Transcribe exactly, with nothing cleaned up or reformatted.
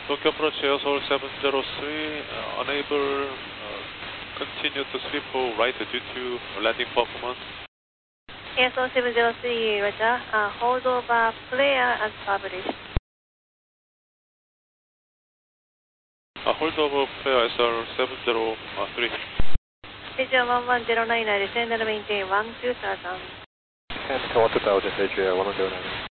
Tokyo approach Air Seoul seven zero three, uh, unable uh, continue to swivel right due to landing performance. Air Seoul seven zero three, roger. Uh, hold over flare as published. Uh, hold over flare S R seven zero three. Asia one one zero nine, descend and maintain one two thousand. And one two thousand, Asia one one zero nine.